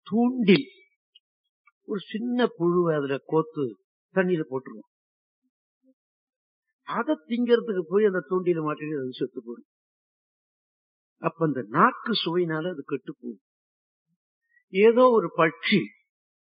தூண்டில் ஒரு சின்ன புழுவை அதுல கோத்து தண்ணீரை போட்டுருவோம். அதை திங்கிறதுக்கு போய் அந்த தூண்டில மாட்டி அது செத்து போடும். அப்ப அந்த நாக்கு சுவையினால அது கெட்டு போகும். ஏதோ ஒரு பட்சி